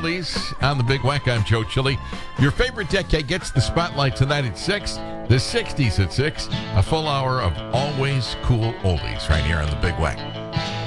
oldies on the Big Wack. I'm Joe Chili. Your favorite decade gets the spotlight tonight at 6. The 60s at 6. A full hour of always cool oldies right here on the Big Wack.